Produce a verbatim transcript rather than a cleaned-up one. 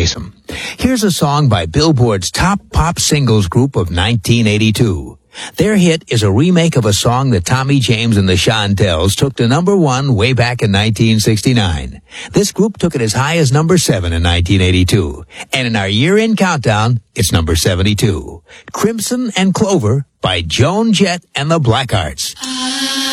replace them. Here's a song by Billboard's top pop singles group of nineteen eighty-two. Their hit is a remake of a song that Tommy James and the Chantels took to number one way back in nineteen sixty-nine. This group took it as high as number seven in nineteen eighty-two. And in our year-end countdown, it's number seventy-two. Crimson and Clover by Joan Jett and the Blackhearts.